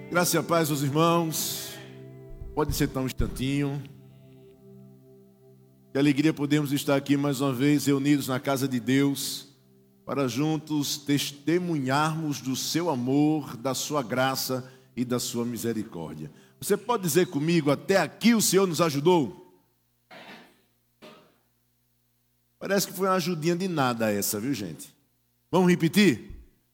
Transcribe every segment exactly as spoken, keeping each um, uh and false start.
Graça e a paz aos irmãos. Pode sentar um instantinho. Que alegria podemos estar aqui mais uma vez reunidos na casa de Deus para juntos testemunharmos do seu amor, da sua graça e da sua misericórdia. Você pode dizer comigo, até aqui o Senhor nos ajudou? Parece que foi uma ajudinha de nada essa, viu, gente? Vamos repetir?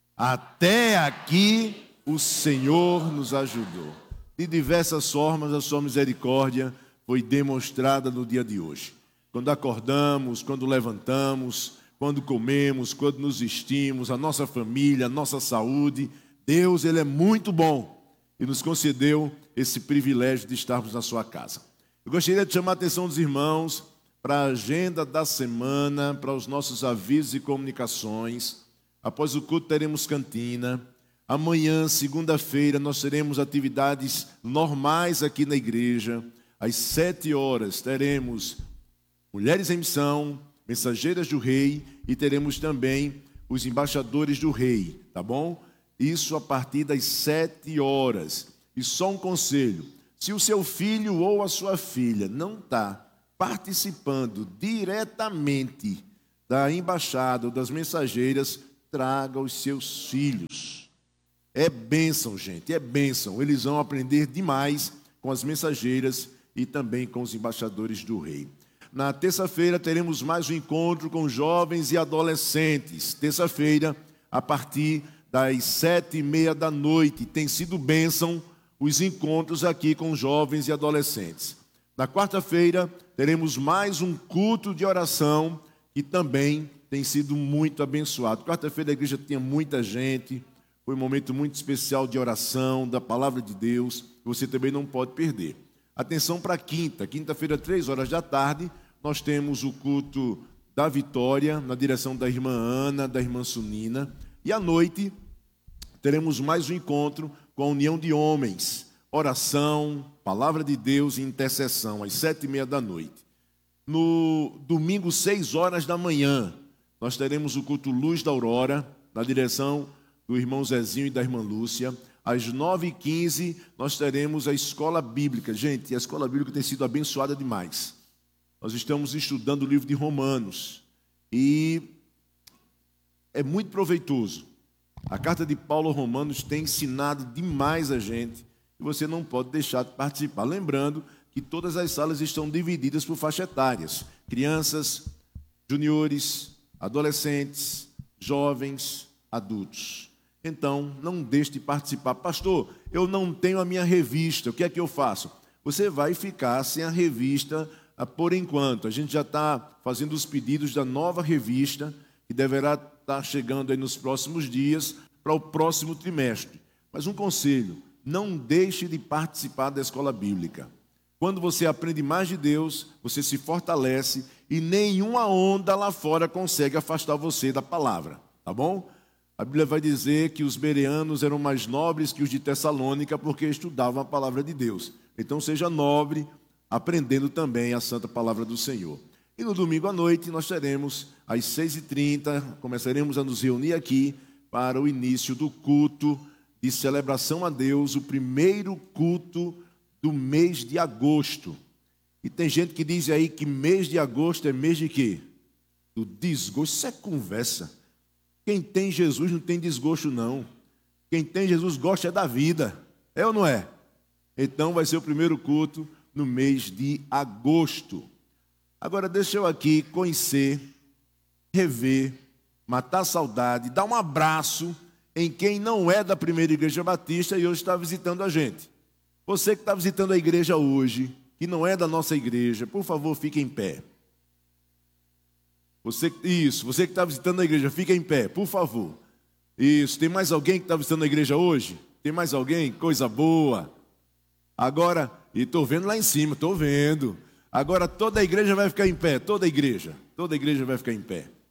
Até aqui o Senhor nos ajudou. De diversas formas, a sua misericórdia foi demonstrada no dia de hoje. Quando acordamos, quando levantamos, quando comemos, quando nos vestimos, a nossa família, a nossa saúde, Deus, Ele é muito bom e nos concedeu esse privilégio de estarmos na sua casa. Eu gostaria de chamar a atenção dos irmãos para a agenda da semana, para os nossos avisos e comunicações. Após o culto teremos cantina. Amanhã, segunda-feira, nós teremos atividades normais aqui na igreja. Às sete horas teremos Mulheres em Missão, Mensageiras do Rei e teremos também os Embaixadores do Rei, tá bom? Isso a partir das sete horas. E só um conselho, se o seu filho ou a sua filha não está participando diretamente da embaixada ou das mensageiras, traga os seus filhos. É bênção, gente, é bênção. Eles vão aprender demais com as mensageiras e também com os embaixadores do rei. Na terça-feira teremos mais um encontro com jovens e adolescentes. Terça-feira, a partir das sete e meia da noite. Tem sido bênção os encontros aqui com jovens e adolescentes. Na quarta-feira, teremos mais um culto de oração que também tem sido muito abençoado. Quarta-feira a igreja tinha muita gente. Foi um momento muito especial de oração, da palavra de Deus, que você também não pode perder. Atenção para quinta, quinta-feira, três horas da tarde, nós temos o culto da Vitória, na direção da irmã Ana, da irmã Sunina. E à noite, teremos mais um encontro com a União de Homens, oração, palavra de Deus e intercessão, às sete e meia da noite. No domingo, seis horas da manhã, nós teremos o culto Luz da Aurora, na direção do irmão Zezinho e da irmã Lúcia. Às nove e quinze, nós teremos a escola bíblica. Gente, a escola bíblica tem sido abençoada demais. Nós estamos estudando o livro de Romanos e é muito proveitoso. A carta de Paulo aos Romanos tem ensinado demais a gente e você não pode deixar de participar. Lembrando que todas as salas estão divididas por faixa etárias. Crianças, juniores, adolescentes, jovens, adultos. Então, não deixe de participar. Pastor, eu não tenho a minha revista, o que é que eu faço? Você vai ficar sem a revista por enquanto. A gente já está fazendo os pedidos da nova revista, que deverá estar chegando aí nos próximos dias, para o próximo trimestre. Mas um conselho, não deixe de participar da escola bíblica. Quando você aprende mais de Deus, você se fortalece e nenhuma onda lá fora consegue afastar você da palavra, tá bom? A Bíblia vai dizer que os bereanos eram mais nobres que os de Tessalônica porque estudavam a palavra de Deus. Então seja nobre, aprendendo também a santa palavra do Senhor. E no domingo à noite nós teremos, às seis e trinta, começaremos a nos reunir aqui para o início do culto de celebração a Deus, o primeiro culto do mês de agosto. E tem gente que diz aí que mês de agosto é mês de quê? Do desgosto. Isso é conversa. Quem tem Jesus não tem desgosto, não. Quem tem Jesus gosta é da vida. É ou não é? Então vai ser o primeiro culto no mês de agosto. Agora deixa eu aqui conhecer, rever, matar a saudade, dar um abraço em quem não é da Primeira Igreja Batista e hoje está visitando a gente. Você que está visitando a igreja hoje, que não é da nossa igreja, por favor, fique em pé. Você, isso, você que está visitando a igreja, fica em pé, por favor. Isso, tem mais alguém que está visitando a igreja hoje? Tem mais alguém? Coisa boa. Agora, e estou vendo lá em cima, estou vendo. Agora toda a igreja vai ficar em pé, toda a igreja, toda a igreja vai ficar em pé.